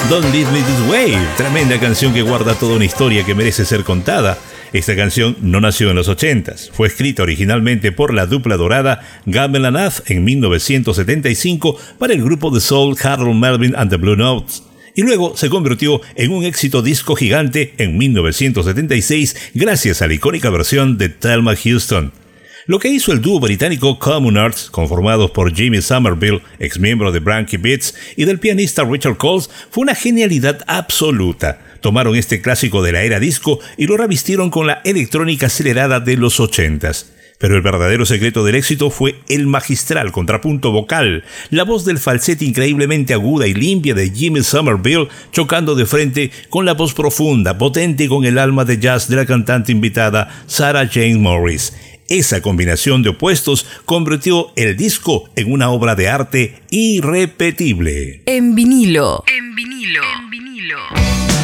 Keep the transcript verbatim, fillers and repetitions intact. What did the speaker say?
Don't Leave Me This Way, tremenda canción que guarda toda una historia que merece ser contada. Esta canción no nació en los ochentas, fue escrita originalmente por la dupla dorada Gamble and Nath en mil novecientos setenta y cinco para el grupo de soul Harold Melvin and the Blue Notes, y luego se convirtió en un éxito disco gigante en mil novecientos setenta y seis gracias a la icónica versión de Thelma Houston. Lo que hizo el dúo británico Common Arts, conformados por Jimmy Somerville, ex miembro de Branky Beats, y del pianista Richard Coles, fue una genialidad absoluta. Tomaron este clásico de la era disco y lo revistieron con la electrónica acelerada de los ochentas. Pero el verdadero secreto del éxito fue el magistral contrapunto vocal, la voz del falsete increíblemente aguda y limpia de Jimmy Somerville chocando de frente con la voz profunda, potente y con el alma de jazz de la cantante invitada Sarah Jane Morris. Esa combinación de opuestos convirtió el disco en una obra de arte irrepetible. En vinilo. En vinilo. En vinilo.